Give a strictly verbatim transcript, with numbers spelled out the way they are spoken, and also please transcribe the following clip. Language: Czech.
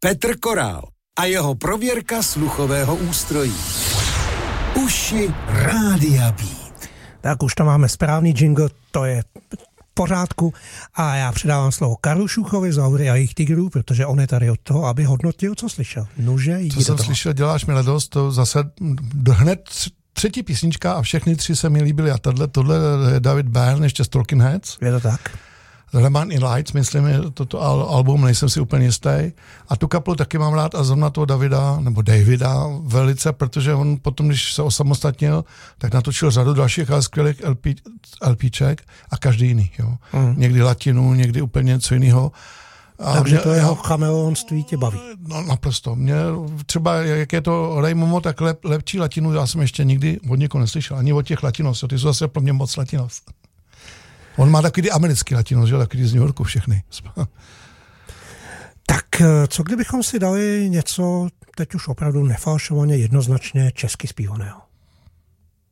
Petr Korál a jeho prověrka sluchového ústrojí. Uši Rádia Beat. Tak už tam máme správný jingle, to je v pořádku a já předávám slovo Karlu Šuchovi z Aury a jejich tigrů, protože on je tady od toho, aby hodnotil, co slyšel. Nože, co jsem toho. slyšel, děláš mi radost, to zase hned třetí písnička a všechny tři se mi líbily a tohle, tohle je David Byrne ještě z Talking Heads. Je to tak? Le Mans in Lights, myslím, je toto album, nejsem si úplně jistý. A tu kapelu taky mám rád a zrovna toho Davida, nebo Davida velice, protože on potom, když se osamostatnil, tak natočil řadu dalších ale skvělých LPček a každý jiný. Jo. Mm. Někdy latinu, někdy úplně něco jiného. Takže to jeho chameleonství tě baví. No naprosto. Mě třeba, jak je to Ray Momo, tak lep, lepší latinu já jsem ještě nikdy od někoho neslyšel. Ani od těch latinos. Ty jsou zase pro mě moc latinos. On má takový americký latinos, že? Takový z New Yorku všechny. Tak co kdybychom si dali něco teď už opravdu nefalšovaně jednoznačně česky zpívaného?